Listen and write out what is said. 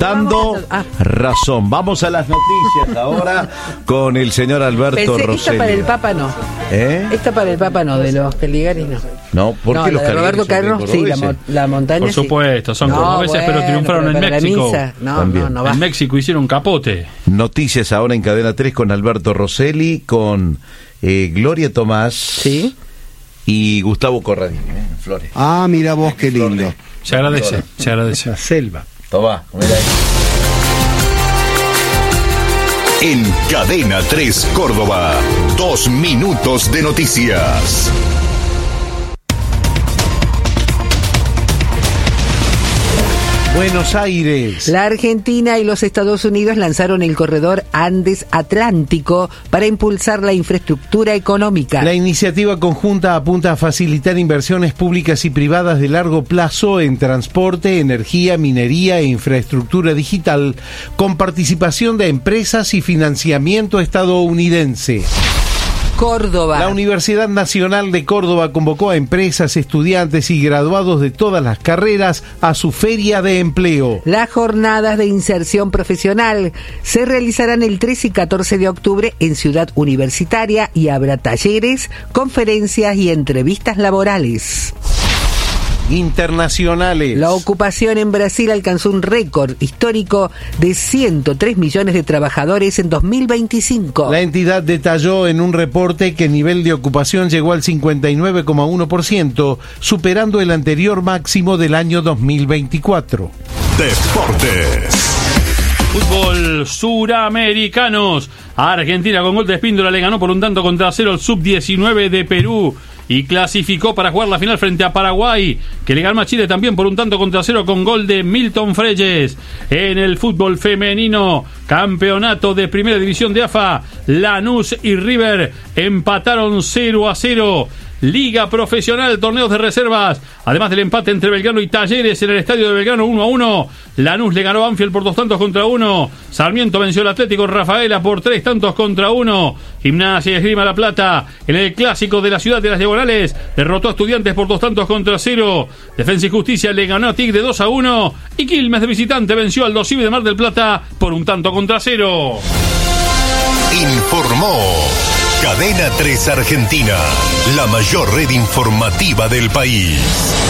Dando razón. Vamos a las noticias ahora con el señor Alberto Rosselli. Esta para el Papa no. Esta para el Papa no, de los Caligaris no. No, ¿por qué los Caligaris? Roberto Carlos, sí, la montaña. Por supuesto, son cordobeses, pero triunfaron en México. No va. En México hicieron capote. Noticias ahora en Cadena 3 con Alberto Rosselli, con Gloria Tomás. Sí. Y Gustavo Corradini, Flores. Ah, mira vos, qué lindo. Se agradece. La selva. Tomá, mira ahí. En Cadena 3 Córdoba, 2 minutos de noticias. Buenos Aires. La Argentina y los Estados Unidos lanzaron el corredor Andes Atlántico para impulsar la infraestructura económica. La iniciativa conjunta apunta a facilitar inversiones públicas y privadas de largo plazo en transporte, energía, minería e infraestructura digital, con participación de empresas y financiamiento estadounidense. Córdoba. La Universidad Nacional de Córdoba convocó a empresas, estudiantes y graduados de todas las carreras a su feria de empleo. Las jornadas de inserción profesional se realizarán el 13 y 14 de octubre en Ciudad Universitaria y habrá talleres, conferencias y entrevistas laborales. Internacionales. La ocupación en Brasil alcanzó un récord histórico de 103 millones de trabajadores en 2025. La entidad detalló en un reporte que el nivel de ocupación llegó al 59,1%, superando el anterior máximo del año 2024. Deportes. Fútbol suramericanos. A Argentina con gol de Espíndola le ganó por 1-0 el sub-19 de Perú y clasificó para jugar la final frente a Paraguay, que le ganó a Chile también por 1-0 con gol de Milton Freyes. En el fútbol femenino, campeonato de primera división de AFA, Lanús y River empataron 0-0. Liga Profesional, torneos de reservas, además del empate entre Belgrano y Talleres en el estadio de Belgrano 1-1. Lanús le ganó a Banfield por 2-1. Sarmiento venció al Atlético Rafaela por 3-1. Gimnasia y Esgrima La Plata en el clásico de la ciudad de las Diagonales derrotó a Estudiantes por 2-0. Defensa y Justicia le ganó a Tigre 2-1 y Quilmes de visitante venció al Dosivi de Mar del Plata por 1-0. Informó Cadena 3 Argentina, la mayor red informativa del país.